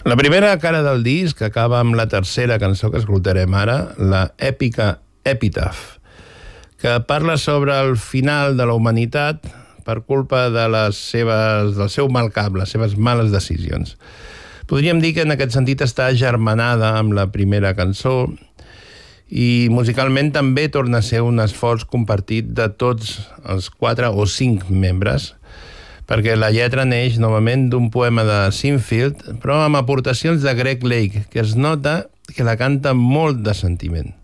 La primera cara del disc acaba amb la tercera cançó que escoltarem ara, la èpica Epitaph, que parla sobre el final de la humanitat per culpa de del seu mal cap, les seves males decisions. Podríem dir que en aquest sentit està germanada amb la primera cançó i musicalment també torna a ser un esforç compartit de tots els 4 o 5 membres, perquè la lletra neix novament d'un poema de Sinfield, però amb aportacions de Greg Lake, que es nota que la canta molt de sentiment.